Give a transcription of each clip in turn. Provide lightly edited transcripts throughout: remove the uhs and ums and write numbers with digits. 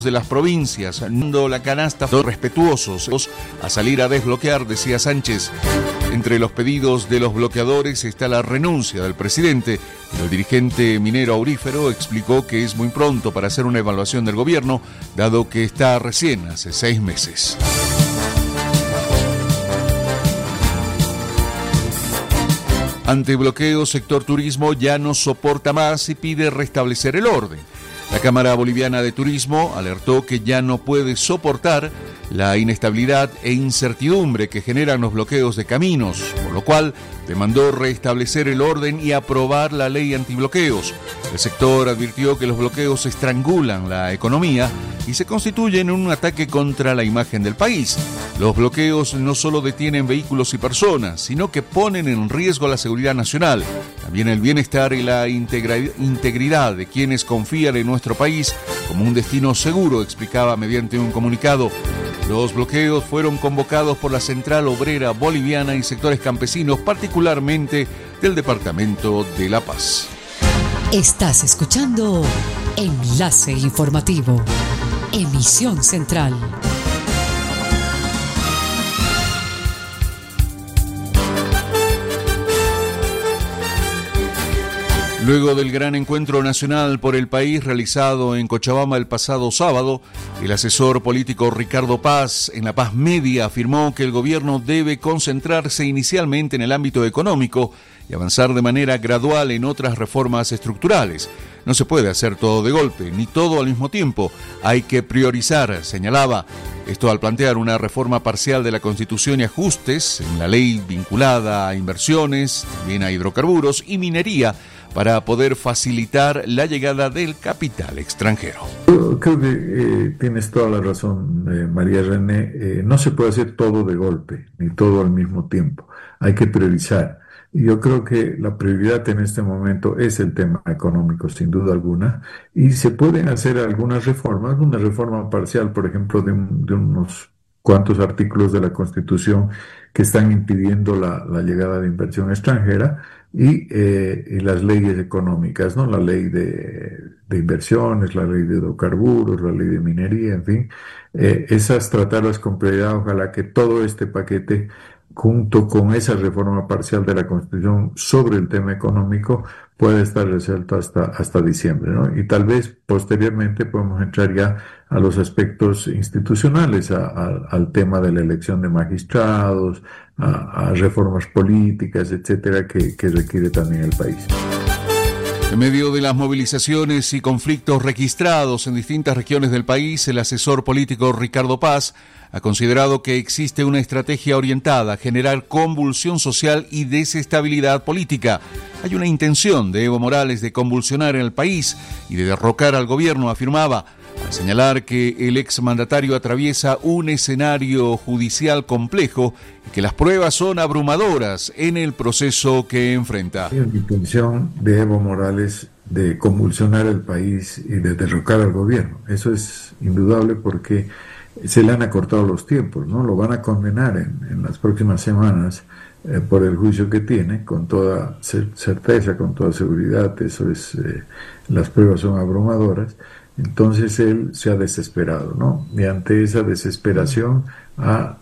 de las provincias, dando la canasta, respetuosos a salir a desbloquear, decía Sánchez. Entre los pedidos de los bloqueadores está la renuncia del presidente. El dirigente minero aurífero explicó que es muy pronto para hacer una evaluación del gobierno, dado que está recién hace 6 meses. Ante bloqueo, sector turismo ya no soporta más y pide restablecer el orden. La Cámara Boliviana de Turismo alertó que ya no puede soportar la inestabilidad e incertidumbre que generan los bloqueos de caminos, por lo cual demandó restablecer el orden y aprobar la ley antibloqueos. El sector advirtió que los bloqueos estrangulan la economía y se constituyen en un ataque contra la imagen del país. Los bloqueos no solo detienen vehículos y personas, sino que ponen en riesgo la seguridad nacional, también el bienestar y la integridad de quienes confían en nuestro país como un destino seguro, explicaba mediante un comunicado. Los bloqueos fueron convocados por la Central Obrera Boliviana y sectores campesinos, particularmente del Departamento de La Paz. Estás escuchando Enlace Informativo, emisión central. Luego del gran encuentro nacional por el país realizado en Cochabamba el pasado sábado, el asesor político Ricardo Paz en La Paz Media afirmó que el gobierno debe concentrarse inicialmente en el ámbito económico y avanzar de manera gradual en otras reformas estructurales. No se puede hacer todo de golpe, ni todo al mismo tiempo. Hay que priorizar, señalaba. Esto al plantear una reforma parcial de la Constitución y ajustes en la ley vinculada a inversiones, también a hidrocarburos y minería, para poder facilitar la llegada del capital extranjero. Yo creo que tienes toda la razón, María René. No se puede hacer todo de golpe, ni todo al mismo tiempo. Hay que priorizar. Y yo creo que la prioridad en este momento es el tema económico, sin duda alguna. Y se pueden hacer algunas reformas, una reforma parcial, por ejemplo, de unos cuantos artículos de la Constitución que están impidiendo la llegada de inversión extranjera, y las leyes económicas, ¿no? La ley de inversiones, la ley de hidrocarburos, la ley de minería, en fin, esas tratarlas con prioridad. Ojalá que todo este paquete, junto con esa reforma parcial de la Constitución sobre el tema económico, pueda estar resuelto hasta diciembre, ¿no? Y tal vez posteriormente podemos entrar ya a los aspectos institucionales, al tema de la elección de magistrados, a reformas políticas, etcétera, que requiere también el país. En medio de las movilizaciones y conflictos registrados en distintas regiones del país, el asesor político Ricardo Paz ha considerado que existe una estrategia orientada a generar convulsión social y desestabilidad política. Hay una intención de Evo Morales de convulsionar en el país y de derrocar al gobierno, afirmaba, al señalar que el exmandatario atraviesa un escenario judicial complejo y que las pruebas son abrumadoras en el proceso que enfrenta. Hay una intención de Evo Morales de convulsionar el país y de derrocar al gobierno. Eso es indudable porque se le han acortado los tiempos, ¿no? Lo van a condenar en las próximas semanas por el juicio que tiene, con toda certeza, con toda seguridad. Eso es, las pruebas son abrumadoras. Entonces él se ha desesperado, ¿no? Y ante esa desesperación ha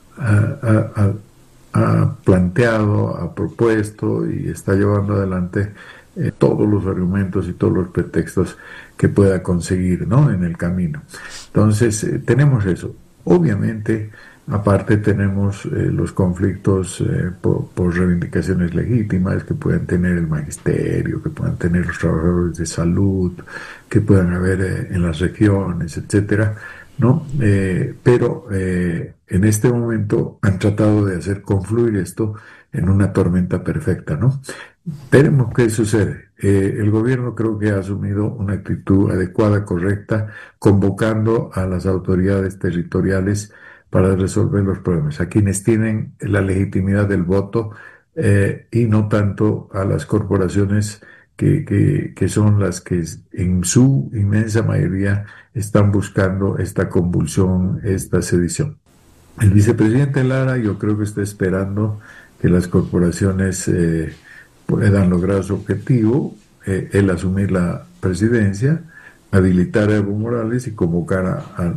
planteado, ha propuesto y está llevando adelante todos los argumentos y todos los pretextos que pueda conseguir, ¿no? En el camino. Entonces tenemos eso. Obviamente, aparte tenemos los conflictos por reivindicaciones legítimas que pueden tener el magisterio, que puedan tener los trabajadores de salud, que puedan haber en las regiones, etcétera, ¿no? Pero en este momento han tratado de hacer confluir esto en una tormenta perfecta, ¿no? Veremos qué sucede. El gobierno creo que ha asumido una actitud adecuada, correcta, convocando a las autoridades territoriales para resolver los problemas, a quienes tienen la legitimidad del voto y no tanto a las corporaciones que son las que en su inmensa mayoría están buscando esta convulsión, esta sedición. El vicepresidente Lara yo creo que está esperando que las corporaciones puedan lograr su objetivo, él asumir la presidencia, habilitar a Evo Morales y convocar a